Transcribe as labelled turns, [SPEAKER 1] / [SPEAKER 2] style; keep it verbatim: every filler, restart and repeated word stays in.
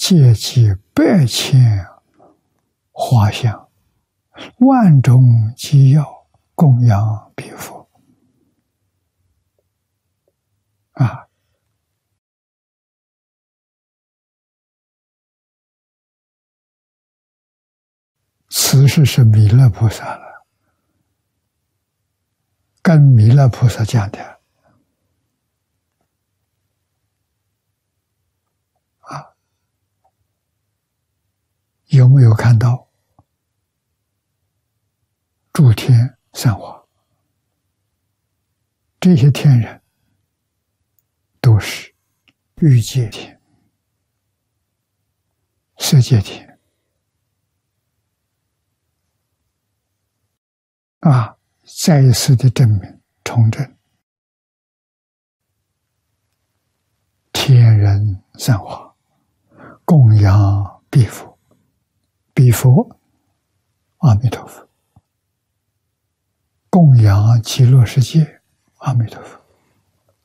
[SPEAKER 1] 借其百千华香，万种机要，供养彼佛。啊，此事是弥勒菩萨了，跟弥勒菩萨讲的。啊，有没有看到诸天散花？这些天人都是欲界天、色界天啊，再一次的证明重证天人散花，供养彼佛，彼佛阿弥陀佛，供养极乐世界阿弥陀佛。